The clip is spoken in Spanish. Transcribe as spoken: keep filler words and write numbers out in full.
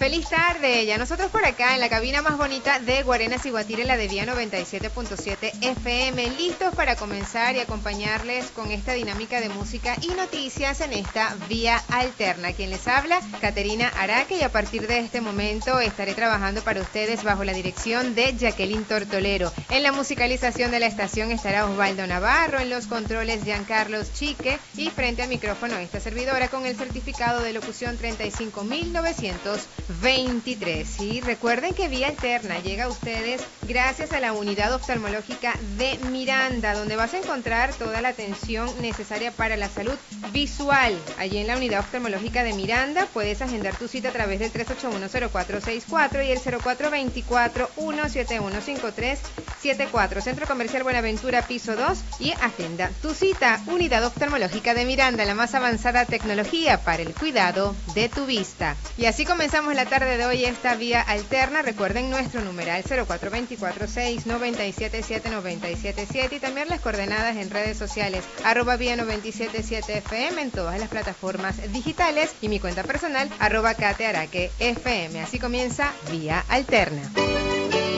Feliz tarde, ya nosotros por acá en la cabina más bonita de Guarenas y Guatire, la de Vía noventa y siete punto siete F M, listos para comenzar y acompañarles con esta dinámica de música y noticias en esta Vía Alterna. Quien les habla, Caterina Araque, y a partir de este momento estaré trabajando para ustedes bajo la dirección de Jacqueline Tortolero. En la musicalización de la estación estará Osvaldo Navarro, en los controles Giancarlos Chique, y frente al micrófono esta servidora con el certificado de locución treinta y cinco mil novecientos veintitrés. Y recuerden que Vía Alterna llega a ustedes gracias a la unidad oftalmológica de Miranda, donde vas a encontrar toda la atención necesaria para la salud visual. Allí en la unidad oftalmológica de Miranda puedes agendar tu cita a través del tres ocho uno, cero cuatro seis cuatro y el cero cuatro dos cuatro, uno siete uno cinco tres siete cuatro. Centro Comercial Buenaventura, piso dos, y agenda tu cita. Unidad oftalmológica de Miranda, la más avanzada tecnología para el cuidado de tu vista. Y así comenzamos la tarde de hoy esta Vía Alterna. Recuerden nuestro numeral cero cuatro dos cuatro seis nueve siete siete nueve siete siete, y también las coordenadas en redes sociales arroba Vía noventa y siete punto siete F M en todas las plataformas digitales, y mi cuenta personal arroba Cate Araque F M. Así comienza Vía Alterna.